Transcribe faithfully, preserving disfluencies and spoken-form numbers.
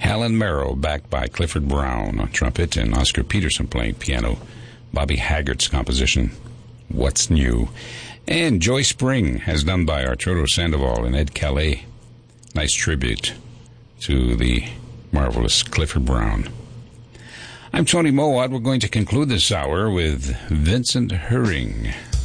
Helen Merrill, backed by Clifford Brown on trumpet, and Oscar Peterson playing piano. Bobby Haggert's composition, What's New? And Joy Spring, as done by Arturo Sandoval and Ed Calais. Nice tribute to the marvelous Clifford Brown. I'm Tony Mowat. We're going to conclude this hour with Vincent Herring.